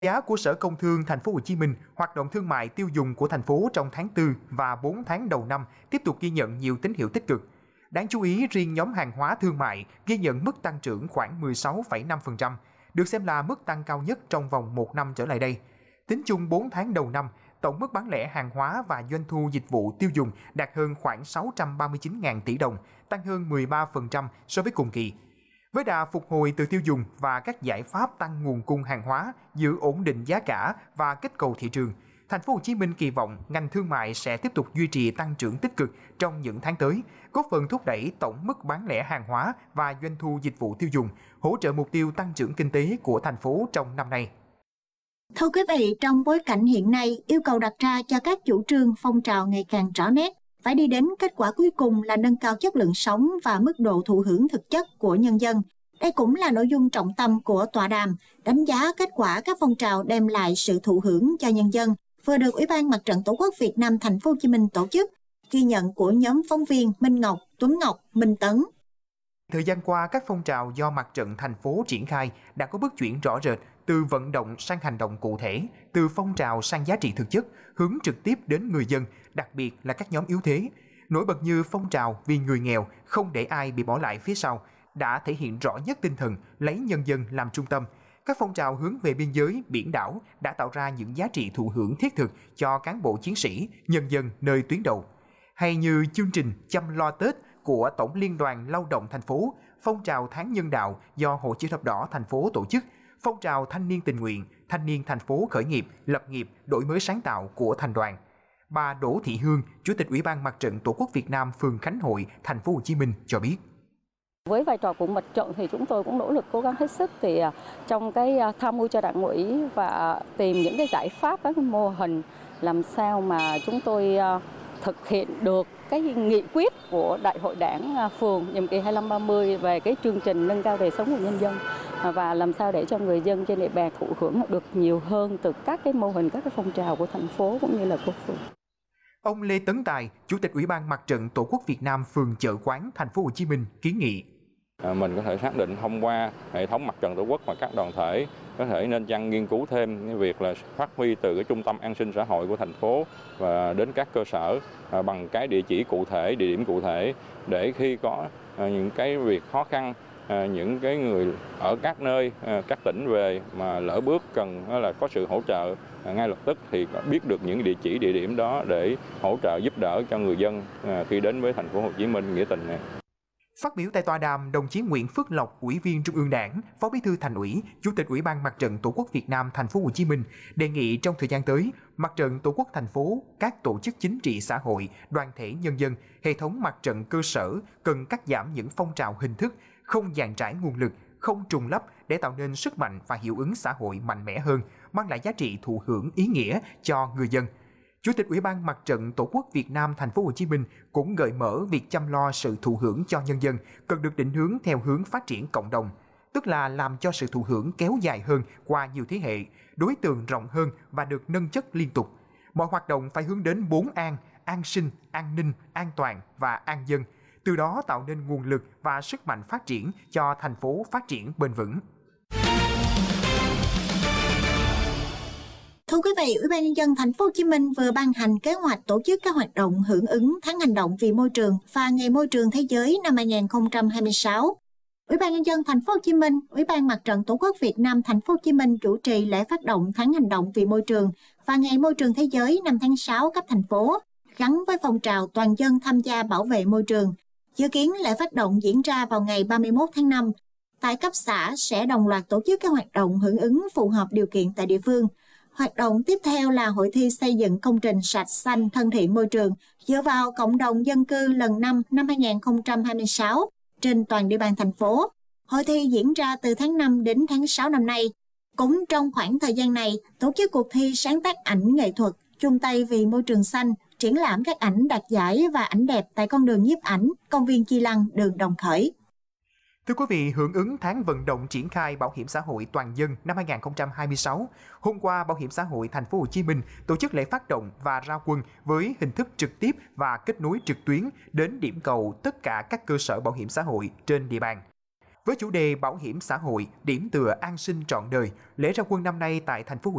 Giá của Sở Công Thương Thành phố Hồ Chí Minh, hoạt động thương mại tiêu dùng của thành phố trong tháng 4 và 4 tháng đầu năm tiếp tục ghi nhận nhiều tín hiệu tích cực. Đáng chú ý, riêng nhóm hàng hóa thương mại ghi nhận mức tăng trưởng khoảng 16,5%, được xem là mức tăng cao nhất trong vòng 1 năm trở lại đây. Tính chung 4 tháng đầu năm, tổng mức bán lẻ hàng hóa và doanh thu dịch vụ tiêu dùng đạt hơn khoảng 639.000 tỷ đồng, tăng hơn 13% so với cùng kỳ. Với đà phục hồi từ tiêu dùng và các giải pháp tăng nguồn cung hàng hóa, giữ ổn định giá cả và kích cầu thị trường, Thành phố Hồ Chí Minh kỳ vọng ngành thương mại sẽ tiếp tục duy trì tăng trưởng tích cực trong những tháng tới, góp phần thúc đẩy tổng mức bán lẻ hàng hóa và doanh thu dịch vụ tiêu dùng, hỗ trợ mục tiêu tăng trưởng kinh tế của thành phố trong năm nay. Thưa quý vị, trong bối cảnh hiện nay, yêu cầu đặt ra cho các chủ trương phong trào ngày càng rõ nét, phải đi đến kết quả cuối cùng là nâng cao chất lượng sống và mức độ thụ hưởng thực chất của nhân dân. Đây cũng là nội dung trọng tâm của tọa đàm, đánh giá kết quả các phong trào đem lại sự thụ hưởng cho nhân dân, vừa được Ủy ban Mặt trận Tổ quốc Việt Nam Thành phố Hồ Chí Minh tổ chức. Ghi nhận của nhóm phóng viên Minh Ngọc, Tuấn Ngọc, Minh Tấn. Thời gian qua, các phong trào do mặt trận thành phố triển khai đã có bước chuyển rõ rệt từ vận động sang hành động cụ thể, từ phong trào sang giá trị thực chất, hướng trực tiếp đến người dân, đặc biệt là các nhóm yếu thế. Nổi bật như phong trào vì người nghèo, không để ai bị bỏ lại phía sau, đã thể hiện rõ nhất tinh thần lấy nhân dân làm trung tâm. Các phong trào hướng về biên giới, biển đảo đã tạo ra những giá trị thụ hưởng thiết thực cho cán bộ chiến sĩ, nhân dân nơi tuyến đầu. Hay như chương trình chăm lo Tết của Tổng Liên đoàn Lao động thành phố, phong trào tháng nhân đạo do Hội Chữ thập đỏ thành phố tổ chức, phong trào thanh niên tình nguyện, thanh niên thành phố khởi nghiệp, lập nghiệp, đổi mới sáng tạo của thành đoàn. Bà Đỗ Thị Hương, Chủ tịch Ủy ban Mặt trận Tổ quốc Việt Nam phường Khánh Hội, thành phố Hồ Chí Minh cho biết. Với vai trò của mặt trận thì chúng tôi cũng nỗ lực cố gắng hết sức trong cái tham mưu cho Đảng ủy và tìm những cái giải pháp, các cái mô hình làm sao mà chúng tôi thực hiện được cái nghị quyết của Đại hội Đảng phường nhiệm kỳ 25-30 về cái chương trình nâng cao đời sống của nhân dân và làm sao để cho người dân trên địa bàn thụ hưởng được nhiều hơn từ các cái mô hình, các cái phong trào của thành phố cũng như là của phường. Ông Lê Tấn Tài, Chủ tịch Ủy ban Mặt trận Tổ quốc Việt Nam phường Chợ Quán, thành phố Hồ Chí Minh kiến nghị mình có thể xác định thông qua hệ thống mặt trận tổ quốc và các đoàn thể có thể nên chăng nghiên cứu thêm cái việc là phát huy từ cái trung tâm an sinh xã hội của thành phố và đến các cơ sở bằng cái địa chỉ cụ thể, địa điểm cụ thể để khi có những cái việc khó khăn, những cái người ở các nơi, các tỉnh về mà lỡ bước cần là có sự hỗ trợ ngay lập tức thì biết được những địa chỉ, địa điểm đó để hỗ trợ giúp đỡ cho người dân khi đến với thành phố Hồ Chí Minh nghĩa tình này. Phát biểu tại tọa đàm, đồng chí Nguyễn Phước Lộc, Ủy viên Trung ương Đảng, Phó Bí thư Thành ủy, Chủ tịch Ủy ban Mặt trận Tổ quốc Việt Nam thành phố Hồ Chí Minh đề nghị trong thời gian tới, Mặt trận Tổ quốc thành phố, các tổ chức chính trị xã hội, đoàn thể nhân dân, hệ thống mặt trận cơ sở cần cắt giảm những phong trào hình thức, không dàn trải nguồn lực, không trùng lắp để tạo nên sức mạnh và hiệu ứng xã hội mạnh mẽ hơn, mang lại giá trị thụ hưởng ý nghĩa cho người dân. Chủ tịch Ủy ban Mặt trận Tổ quốc Việt Nam thành phố Hồ Chí Minh cũng gợi mở việc chăm lo sự thụ hưởng cho nhân dân cần được định hướng theo hướng phát triển cộng đồng, tức là làm cho sự thụ hưởng kéo dài hơn qua nhiều thế hệ, đối tượng rộng hơn và được nâng chất liên tục. Mọi hoạt động phải hướng đến 4 an: an sinh, an ninh, an toàn và an dân, từ đó tạo nên nguồn lực và sức mạnh phát triển cho thành phố phát triển bền vững. Thưa quý vị, Ủy ban nhân dân Thành phố Hồ Chí Minh vừa ban hành kế hoạch tổ chức các hoạt động hưởng ứng tháng hành động vì môi trường và Ngày Môi trường Thế giới năm 2026. Ủy ban nhân dân Thành phố Hồ Chí Minh, Ủy ban Mặt trận Tổ quốc Việt Nam Thành phố Hồ Chí Minh chủ trì lễ phát động tháng hành động vì môi trường và Ngày Môi trường Thế giới năm tháng 6 cấp thành phố, gắn với phong trào toàn dân tham gia bảo vệ môi trường. Dự kiến lễ phát động diễn ra vào ngày 31 tháng 5. Tại cấp xã sẽ đồng loạt tổ chức các hoạt động hưởng ứng phù hợp điều kiện tại địa phương. Hoạt động tiếp theo là hội thi xây dựng công trình sạch xanh thân thiện môi trường dựa vào cộng đồng dân cư lần 5 năm 2026 trên toàn địa bàn thành phố. Hội thi diễn ra từ tháng 5 đến tháng 6 năm nay. Cũng trong khoảng thời gian này, tổ chức cuộc thi sáng tác ảnh nghệ thuật chung tay vì môi trường xanh, triển lãm các ảnh đạt giải và ảnh đẹp tại con đường nhiếp ảnh, công viên Chi Lăng, đường Đồng Khởi. Thưa quý vị, hưởng ứng tháng vận động triển khai bảo hiểm xã hội toàn dân năm 2026, hôm qua Bảo hiểm xã hội Thành phố Hồ Chí Minh tổ chức lễ phát động và ra quân với hình thức trực tiếp và kết nối trực tuyến đến điểm cầu tất cả các cơ sở bảo hiểm xã hội trên địa bàn. Với chủ đề bảo hiểm xã hội, điểm tựa an sinh trọn đời, lễ ra quân năm nay tại thành phố